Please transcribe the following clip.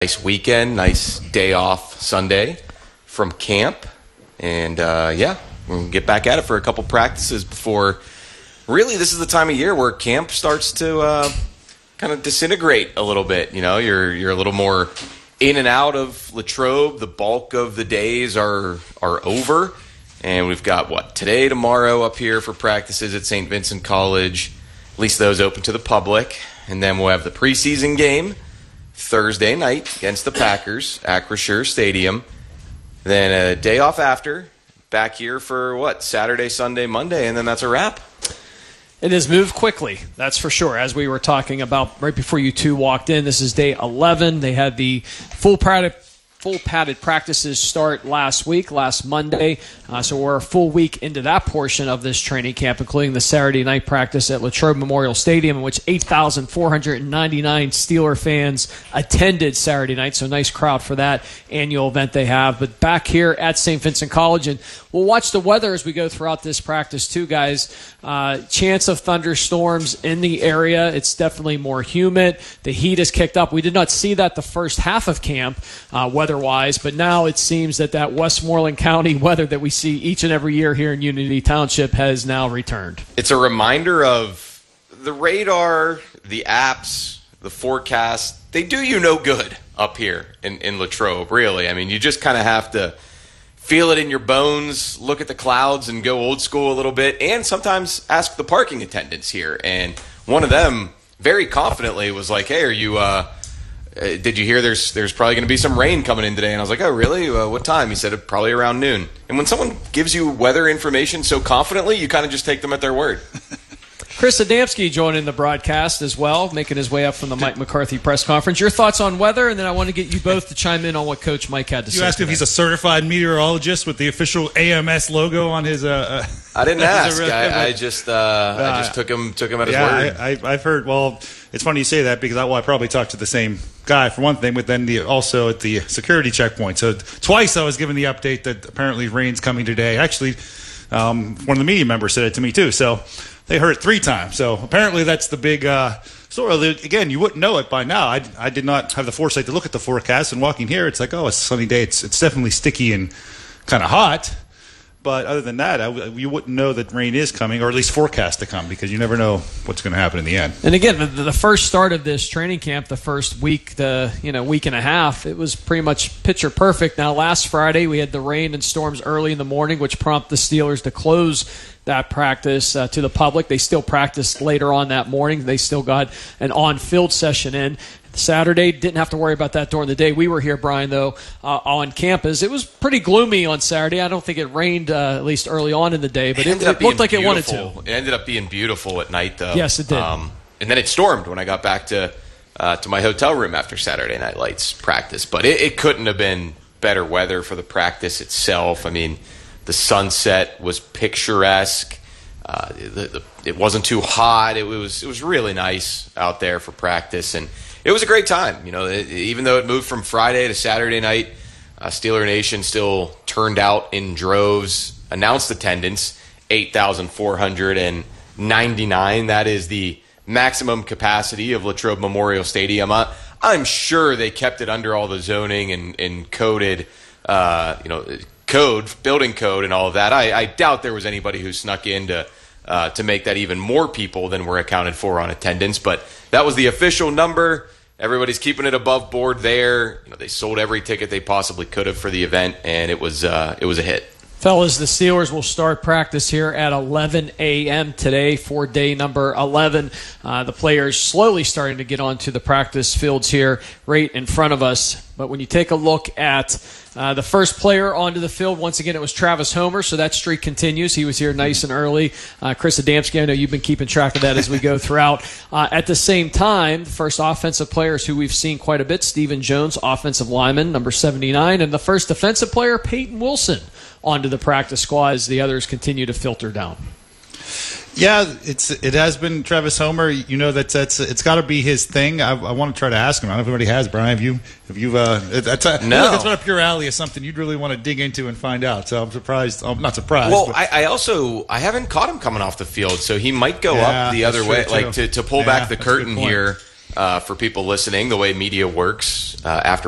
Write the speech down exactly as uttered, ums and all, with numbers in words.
Nice weekend, nice day off Sunday from camp. And, uh, yeah, we'll get back at it for a couple practices before really this is the time of year where camp starts to uh, kind of disintegrate a little bit. You know, you're you're a little more in and out of Latrobe. The bulk of the days are are over. And we've got, what, today, tomorrow up here for practices at Saint Vincent College, at least those open to the public. And then we'll have the preseason game Thursday night against the Packers at Acrisure Stadium. Then a day off after, back here for what, Saturday, Sunday, Monday, and then that's a wrap. It has moved quickly, that's for sure. As we were talking about right before you two walked in, this is day eleven. They had the full padded, full padded practices start last week, last Monday. Uh, so we're a full week into that portion of this training camp, including the Saturday night practice at Latrobe Memorial Stadium, in which eight thousand four hundred ninety-nine Steeler fans attended Saturday night. So nice crowd for that annual event they have. But back here at Saint Vincent College, and we'll watch the weather as we go throughout this practice too, guys. Uh, chance of thunderstorms in the area. It's definitely more humid. The heat has kicked up. We did not see that the first half of camp uh, weather-wise, but now it seems that that Westmoreland County weather that we see each and every year here in Unity Township has now returned. It's a reminder of the radar, the apps, the forecast. They do you no good up here in, in Latrobe, really. I mean, you just kind of have to feel it in your bones, look at the clouds and go old school a little bit, and sometimes ask the parking attendants here. And one of them very confidently was like, hey, are you uh, – Uh, did you hear there's there's probably going to be some rain coming in today? And I was like, oh, really? Uh, what time? He said, probably around noon. And when someone gives you weather information so confidently, you kind of just take them at their word. Chris Adamski joining the broadcast as well, making his way up from the Mike McCarthy press conference. Your thoughts on weather, and then I want to get you both to chime in on what Coach Mike had to you say. You asked today. if he's a certified meteorologist with the official A M S logo on his. Uh, I didn't ask. I, I just uh, uh, I just took him took him at his yeah, word. I, I, I've heard. Well, it's funny you say that because I, well, I probably talked to the same guy for one thing, but then the, also at the security checkpoint. So twice I was given the update that apparently rain's coming today. Actually, um, one of the media members said it to me too. So they heard it three times. So apparently that's the big uh, story. Again, you wouldn't know it by now. I, I did not have the foresight to look at the forecast. And walking here, it's like, oh, it's a sunny day. It's it's definitely sticky and kind of hot. But other than that, I, you wouldn't know that rain is coming, or at least forecast to come, because you never know what's going to happen in the end. And again, the, the first start of this training camp, the first week, the you know week and a half, it was pretty much picture perfect. Now, last Friday we had the rain and storms early in the morning, which prompted the Steelers to close that practice uh, to the public. They still practiced later on that morning. They still got an on-field session in. Saturday, didn't have to worry about that during the day. We were here, Brian, though, uh, on campus. It was pretty gloomy on Saturday. I don't think it rained, uh, at least early on in the day, but it, it, it looked like beautiful. it wanted to. It ended up being beautiful at night, though. Yes, it did. Um, and then it stormed when I got back to uh, to my hotel room after Saturday Night Lights practice. But it, it couldn't have been better weather for the practice itself. I mean, the sunset was picturesque. Uh, the, the, it wasn't too hot. It was it was really nice out there for practice, and it was a great time. You know, it, even though it moved from Friday to Saturday night, uh, Steeler Nation still turned out in droves. Announced attendance eight thousand four hundred ninety-nine. That is the maximum capacity of Latrobe Memorial Stadium. I, I'm sure they kept it under all the zoning and, and coded, uh, you know. code, building code, and all of that. I, I doubt there was anybody who snuck in to, uh, to make that even more people than were accounted for on attendance. But that was the official number. Everybody's keeping it above board there. You know, they sold every ticket they possibly could have for the event, and it was uh, it was a hit. Fellas, the Steelers will start practice here at eleven a.m. today for day number eleven. Uh, the players slowly starting to get onto the practice fields here right in front of us. But when you take a look at uh, the first player onto the field, once again, it was Travis Homer, so that streak continues. He was here nice and early. Uh, Chris Adamski, I know you've been keeping track of that as we go throughout. Uh, at the same time, the first offensive players who we've seen quite a bit, Stephen Jones, offensive lineman, number seventy-nine, and the first defensive player, Peyton Wilson, onto the practice squad as the others continue to filter down. Yeah, it's it has been Travis Homer. You know that that's it's got to be his thing. I, I want to try to ask him. I don't know if anybody has. Brian, have you? Have you? Uh, that's a, no. That's not up your alley. Is something you'd really want to dig into and find out. So I'm surprised. I'm not surprised. Well, but. I, I also I haven't caught him coming off the field, so he might go Yeah, up the other way, true, like to to pull yeah, back the that's a good curtain point. here uh, for people listening. The way media works uh, after.